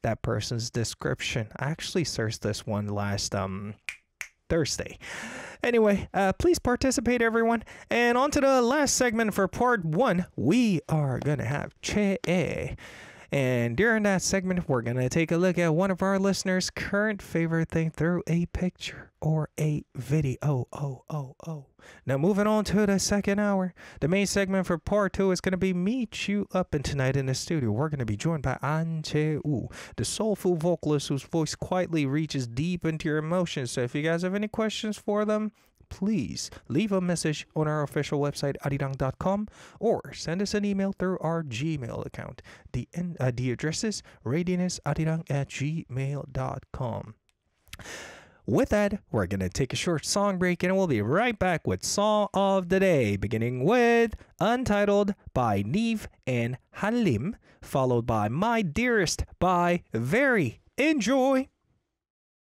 that person's description. I actually searched this one last Thursday. Anyway, please participate, everyone. And on to the last segment for part 1. We are going to have Che. And during that segment, we're going to take a look at one of our listeners' current favorite thing through a picture or a video. Now, moving on to the second hour. The main segment for part 2 is going to be Meet You Up. And tonight in the studio, we're going to be joined by An Che-woo, the soulful vocalist whose voice quietly reaches deep into your emotions. So if you guys have any questions for them, please leave a message on our official website, arirang.com, or send us an email through our Gmail account. The address is radianusarirang@gmail.com. With that, we're going to take a short song break, and we'll be right back with Song of the Day, beginning with Untitled by Neve and Han Lim, followed by My Dearest by Very. Enjoy!